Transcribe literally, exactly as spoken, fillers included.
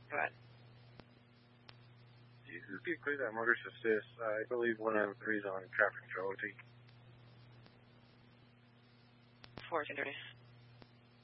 Go ahead. You could clear that motorist assist. I believe one of three is on traffic control. fourteen thirty.